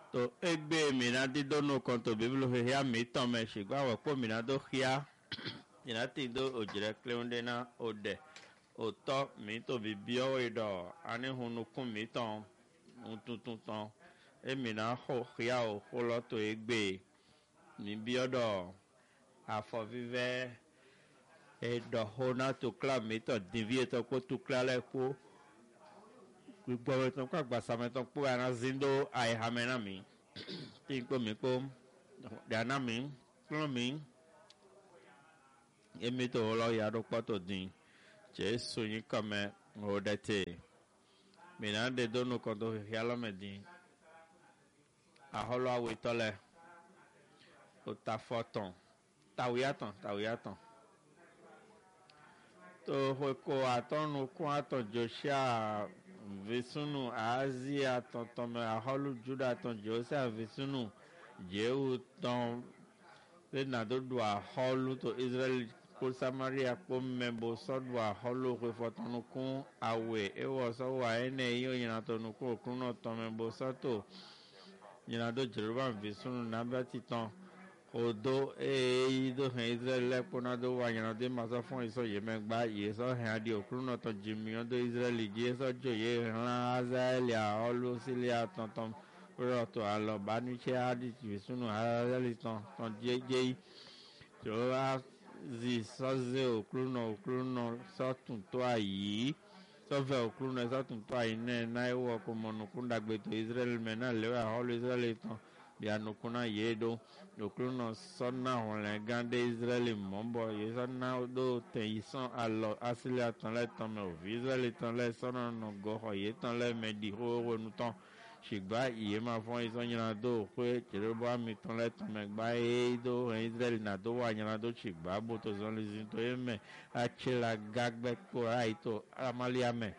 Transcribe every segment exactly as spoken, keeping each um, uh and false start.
to egbe mina di do no konto biblo he ya mi ton me shigba wo po mina do khia ina ti do ojire kleunde na ode oto mi to bi bio edo ani hunu kun mi ton tuntun ton e mina ho khia o kholo to egbe mi bio do afo vive edo hona to club mi to divie to ko to klale ko gbogbo to kwa gbasa me to po ana zindo ai hamena mi tin ko mi ko dana mi plan mi emi to lo ya do poto din jesu yin kame odete mi na de do no ko do hialo me din aholo awe tole o ta foton tawiaton tawiaton to ko atonu ko aton josia visunu azia ton ton me aholo juda ton josia visunu jeu ton le na do do aholo to israel ko samaria ko membo so do aholo ko fotonu kun awe e wo so wa ene yo yin atonu ko kun ton membo so to yin do jeruba visunu na ba titan odo e do Israel le ponado wa yan de maso fun iso ye megba ye so han di okruno to jimion do Israel je so joye ran azalia olu silia tonton ro to alo banu che adi visunu azali ton ton jeje jo a zi so ze okruno okruno so tun to ayi so ve okruno so tun to ayi ne na iwo ko monukunda gbe to Israel mena le wa olu Israel ton bianukuna yedo okruno sonna wole gande Israeli mombo yesonna do teison allo asilia ton le ton me Israeli ton le sonna no go hoye ton le medi ho nuton shigba iye ma fon isonyana do kwe jereba mi ton le ton me gba e do Israeli na do wa nyana do shigba bo to zon lizin to eme achela gagbe ko aito amalia me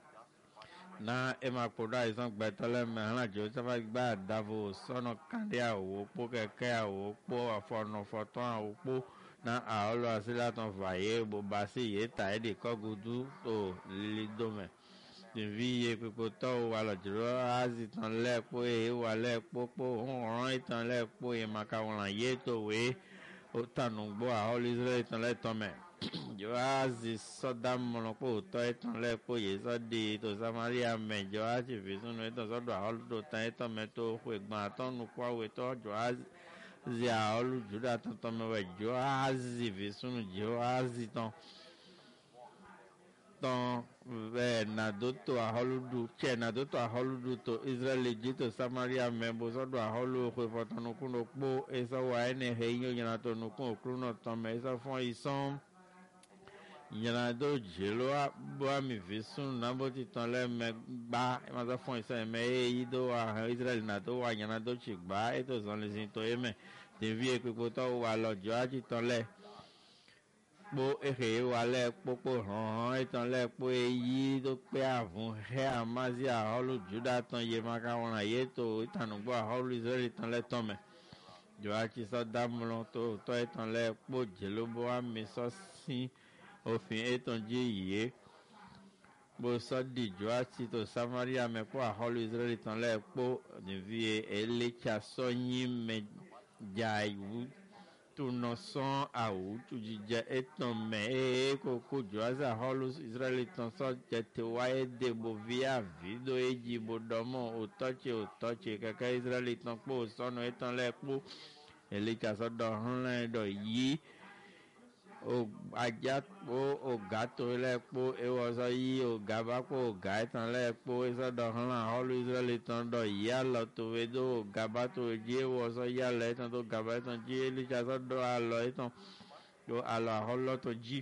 na ema koda ison gbetole me ran jo se fa gba davo sono kande awo po keke awo po afono foton awo po na aolo asila ton vaye bo basi ye ta e de kogudu to lido me vi ye ko to wa lo jiro azi ton le po e wa le po po ran itan le po e maka won ye to we o tanu gbo aolo Israel ton le ton me Joazi sodam monopo to eton le po ye so di to Samaria me Joazi visunu eton so do aholu do tan eton me to ku egban atonu kwa we to Joazi zi aholu juda to to me we Joazi visunu Joazi ton ton ve na do to aholu du che na do to aholu du to Israel to Samaria me bo so do aholu ku fotonu kuno po eso wa ene heyo yana to nu ku okruno ton me eso fon ison yana do jelo bo mi visun na bo ti ton le me gba e ma so fun ise me e do wa Israel na do wa yana do chi gba e to zon le sin to e me te vi e ko to wa lo jo aji ton le po e he wa le popo han e ton le po e yi do pe avun he amazia holu juda ton ye ma ka won ye to itanu gbo holu Israel ton le ton me jo aji so damlo to to e ton le po jelo bo mi so sin òfin eton jí yìí bó sọ dìjọ àti tó Samaria mẹ́pọ̀ àhọ́lù Israẹli tán lẹ́ẹ̀pọ̀ níbi ẹlẹ́kà sọ́yìn mẹ́jà ìwú tó nà sán àwù tó jíjẹ eton mẹ́ ẹ̀ kókó jọ àti àhọ́lù Israẹli tán sọ jẹtẹ wáyé dèbò via fídó èjì bó dọ́mọ̀ òtọ́chẹ òtọ́chẹ kẹ́kẹ́ Israẹli tán pọ̀ sọ́nù eton lẹ́ẹ̀pọ̀ ẹlẹ́kà sọ́dọ̀ hánlẹ́dọ̀ yìí o aja po o gato le po e wo so yi o gaba po o ga tan le po e so do han holu Israel tan do ya lo to we do gaba to je wo so ya le tan to gaba tan je li ja so do alo tan do alo holo to ji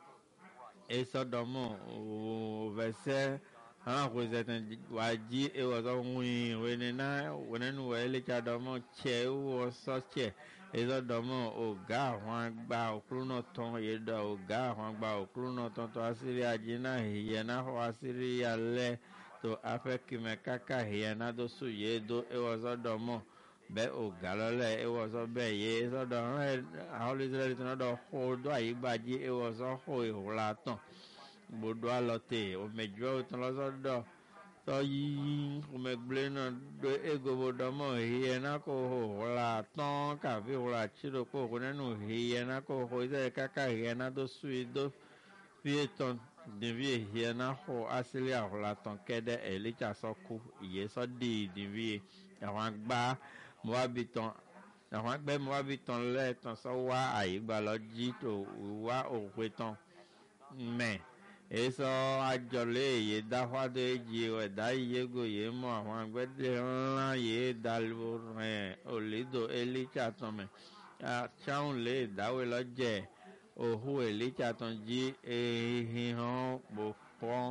e so do mo o verset han ko se tan wa ji e wo so win we ni na we nu we li ja do mo che wo so che ezo domo oga àwọn gba okruno ton yedo oga àwọn gba okruno ton to Asiria jina hiyena ho Asiria le to afekime kaka hiyena do su yedo ezo domo be oga lole ezo be ye ezo do àwọn Israel ton do ho do ayi gbaji ezo ho ihula ton bodo alote o mejo ton lo do tɔ yiyi xɔmegble nɔ do egobodomɔ hiyena ko hola tɔn kafi hola tsiro ko honenu hiyena ko ho ise kaka hiyena do sui do fietɔn ɖevi hiyena xɔ asili ahola tɔn ke ɖe elitsa sɔku yesɔ di ɖevi àwọn agba moabitɔn àwọn agbɛ moabitɔn lɛ tɔn sɔ wa ayigba lɔ dzi to wa òwe mɛ esɔ adzɔle ye da xɔ do edzi ɛda yego ye mɔ àwọn agbɛde lã ye da lo rɛ olido elitsa tɔn mɛ atsiaŋu le dawe lɔ dze ohu elitsa tɔn dzi ehihɔn kpokpɔn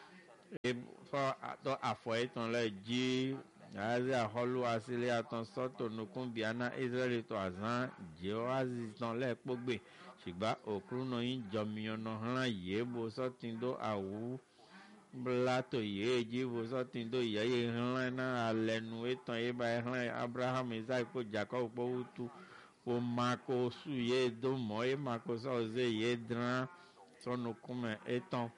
efɔ atɔ afɔ etɔn lɛ dzi aze ahɔlu asili atɔn sɔto nukun biana israeli tɔ azã dzewo azitɔn lɛ kpogbe sigba okru nɔ yin dzɔmiɔnɔ hã ye bo sɔtin do awu bla to ye dzi bo sɔtin do yeye hã na alɛnu etɔn ye ba hã abraham isaac ko jacob kpo wutu ko ma ko su ye do mɔ ye ma ko sɔ ze ye dran sɔnukume etɔn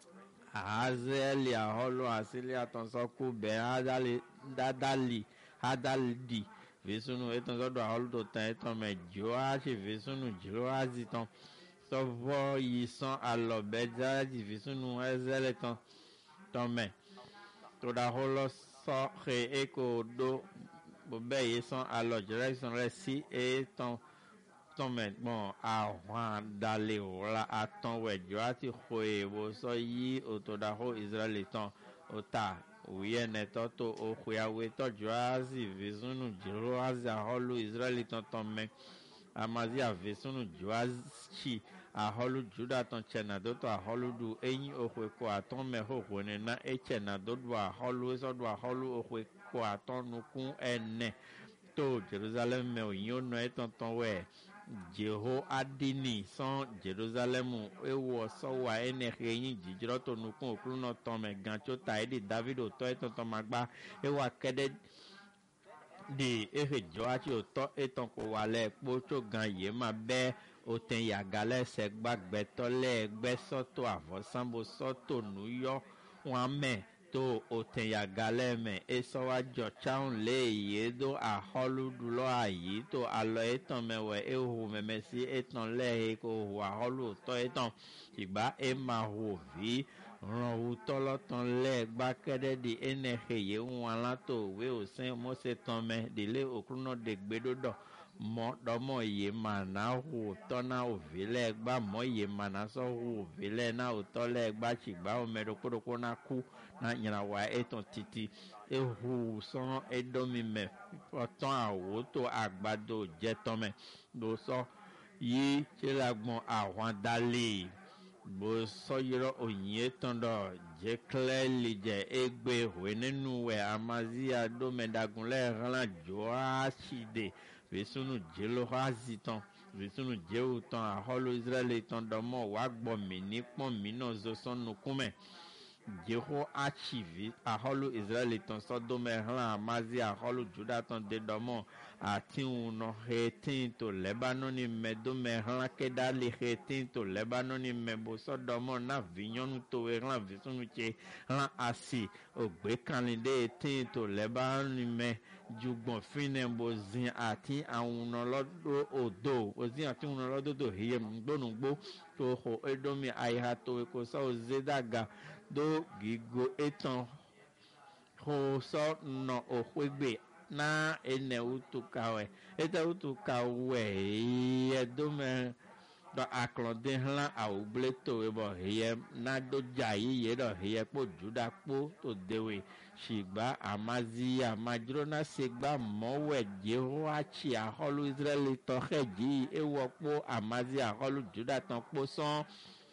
azeli ahɔlu asili atɔn sɔku bɛ adali dadali adali vesunu etɔn sɔdo ahɔlu to tɛn etɔn mɛ dzo asi vesunu dzo azitɔn sɔvɔ yi sɔn alɔ bɛ dzaji vesunu ɛzɛlɛ tɔn tɔmɛ to da hɔlɔ sɔ xe eko do bɛ yi sɔn alɔ dzrɛ sɔn lɛ si etɔn tɔmɛ gbɔn ahwan dali wla atɔn wɛ dzo ati xoe wo sɔ yi oto da ho israeli tɔn ota wòye nẹtọ tó oxuawe tọjú azi vesunu dzro azi ahɔlu israeli tɔntɔn mɛ amazi avesunu dzo azi ahɔlu juda tɔn tsɛna do tɔ ahɔlu du eyin oxue ko atɔn mɛ xoxo nena etsɛna do do ahɔlu esɔ do ahɔlu oxue ko atɔn nukun ɛnɛ tó jerusalem mɛ oyin onɔ etɔntɔn wɛ jeho adini sɔn jerusalem ewɔ sɔwa ene xeyin dzidzrɔ to nukun oklunɔ tɔmɛ gãtso ta edi david otɔ etɔntɔn magba ewɔ akɛɖɛ de ehe dzɔ atsi otɔ etɔn ko wa lɛ kpo tso gã ye ma bɛ oten yaga lɛ sɛgba gbɛtɔ lɛ gbɛsɔtɔ avɔsambo sɔtɔ nuyɔ wɔn mɛ to oten yaga lɛ mɛ esɔ wa dzɔ tsaŋ le ye do ahɔlu dulɔ ayi to alɔ etɔn mɛ wɛ eho mɛmɛ si etɔn lɛ he ko ho ahɔlu otɔ etɔn sigba ema ho vi rɔn wutɔlɔtɔn lɛ gbakɛɖɛ di ene he ye ŋuala to we osɛn mose tɔn mɛ dele okrunɔ de gbeɖoɖɔ mɔ dɔmɔ ye ma na ho tɔ na ovi lɛ gba mɔ ye ma na sɔ ho ovi lɛ na otɔ lɛ gba sigba ome ɖokpoɖokpo na ku na nyina wa etɔn titi eho sɔn eɖomi mɛ fɔtɔn awo to agbado dzetɔn mɛ do sɔ yi tse la gbɔn ahwan dali bo sɔ yɔrɔ onyi etɔn dɔ dzekle li dze egbe hoe nenu wɛ amazia do mɛ dagun lɛ ɣlã dzo asi de vesunu dzelo azitɔn vesunu dzewu tɔn ahɔlu israeli tɔn dɔmɔ wa gbɔ mi ni kpɔn mi nɔ zo sɔn nukume jeho atsi vi ahɔlu israeli tɔn sɔdomɛ hlã amazi ahɔlu juda tɔn de dɔmɔ atiŋu nɔ he tin to lebanoni mɛ domɛ hlã keɖali he tin to lebanoni mɛ bo sɔdɔmɔ na vinyɔnu towe hlã visunu tse hlã asi ogbekanli de tin to lebanoni mɛ dzugbɔn finɛ bo zi ati awunɔlɔ do odo ozi ati awunɔlɔ do do hiye nugbo to xɔ eɖomi ayiha towe ko sɔ ozedaga do gigo etɔn xɔ sɔ nɔ oxegbe na ene wutu kawɛ ete wutu kawɛ yɛdomɛ dɔ aklɔde hlã awugble towe bɔ heyɛ na do dza yiye dɔ heyɛ kpo juda kpo to dewe sigba amazi amadzro na segba mɔwɛ jeho atsi ahɔlu israeli tɔxɛ dzi ewɔ kpo amazi ahɔlu juda tɔn kpo sɔn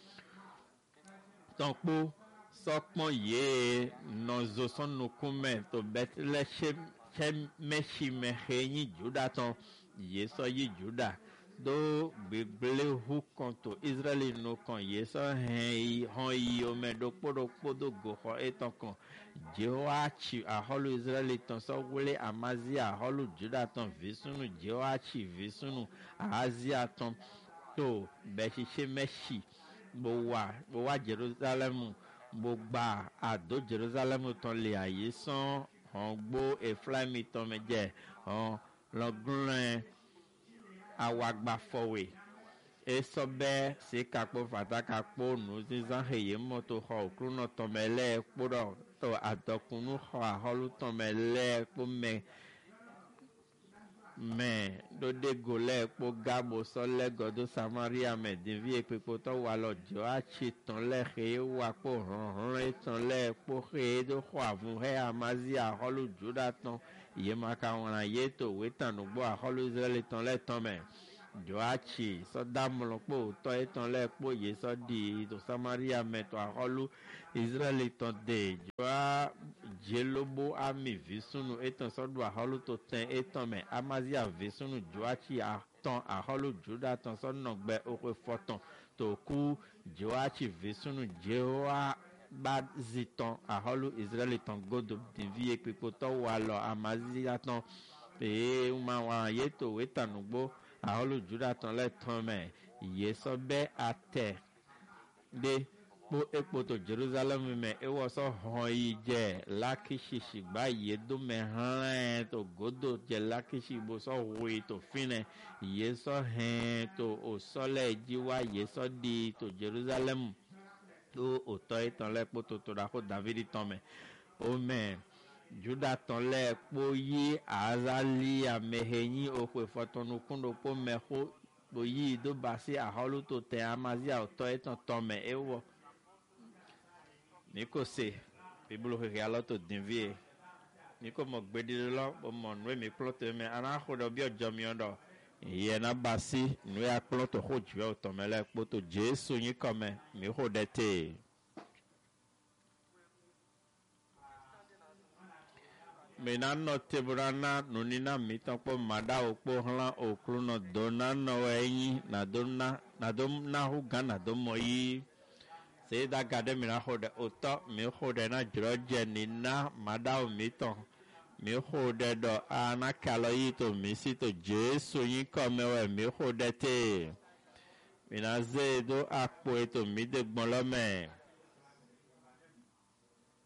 tɔn kpo sɔkpɔn ye nɔzo sɔnukume to bɛtilɛ sɛmɛsime he nyi juda tɔn ye sɔ yi juda do gbegble hu kɔn to israeli no kɔn ye sɔ hɛn hɔn yi ome ɖokpoɖokpo do goxɔ etɔn kɔn jehoatsi ahɔlu israeli tɔn sɔ wele amazi ahɔlu juda tɔn visunu jehoatsi visunu ahazia tɔn to bɛsise mɛsi bo wa bo wa jerusalem gbogbo àdó jerusalem tán lè àyè sán hàn gbó efraimi tán mẹjẹ hàn lọgùnrin awagbafọwé esọbẹ sikakpo fatakakpo nùzízán hèyé mọtò xɔ òkúrúnà tọmẹlẹ kpọdọ tó àdọkùnú xɔ àhọlù tọmẹlẹ kpọmẹ mẹ dodego lẹ kpọ gabo sọlẹ gọdọ samaria mẹ dèvi ekpekpo tọ wà lọ jọ àtsi tán lẹ xẹ wà kpọ hàn tán lẹ kpọ xẹ dó xɔ àvùn hẹ amazi àhọlù juda tán yémaka wọn àyè tó wétànùgbọ àhọlù israẹli tán lẹ tán mẹ joachi sọdámọlọpọ tọ ẹtàn lẹẹpọ yìí sọdí tó samaria mẹtọ àhọlù israẹli tán dé joa jelobo ami visunu ẹtàn sọdọ àhọlù tó tẹ ẹtàn mẹ amazia visunu joachi àtàn àhọlù juda tán sọnàgbẹ òkè fọtàn tó kú joachi visunu jehoa bazitan àhọlù israẹli tán godo dìví ekpekpo tọ wà lọ amazia tán èé wọn àwọn àyè tó wétànùgbò àhọlù juda tán lẹ́tàn mẹ́ ìyè sọ́bẹ́ àtẹ̀ dé kpó ekpoto jerusalem mẹ́ ewọ́sọ hàn yìí jẹ́ lákìsì ṣìgbà ìyè dómẹ́ hàn tó gòdò jẹ́ lákìsì bó sọ wòye tó fínẹ̀ ìyè sọ hàn tó òsọlẹ̀ jíwá ìyè sọ di tó jerusalem tó òtọ́ ìtàn lẹ́kpó tó tó dàkó davidi tán mẹ́ ó mẹ́ juda tán lẹ kpó yí azali amehenyi okwe fọtọnu kundo kpó mẹxó kpó yí do basi ahọlu tó tẹ amazia ọtọ etàn tọmẹ ewọ ní kò se bíbélò xexi alọ tó dín vie ní kò mọ gbẹdìrì lọ bó mọ nùwé mi kplọ tó mẹ anaxo dọ bí ọjọ mi ọdọ ìyẹn náà basi nùwé akplọ tó xó jùlọ ọtọmẹ lẹ kpó tó jésù yín kọmẹ mi xó dẹ tè. Mena nọ tebura na nunina mitan kpɔ mada okpo hla okru nɔ do na nɔwɔ enyi na do na na do na hu gan na do mɔ yi se da ga de mina xɔ ɖe otɔ mi xɔ ɖe na dzrɔ dze ni na mada o mitɔ mi xɔ ɖe dɔ ana kalɔ yi to mi si to jesu yi kɔmɛ wɛ mi xɔ ɖe te mina ze do akpo to mi de gbɔn lɔ mɛ.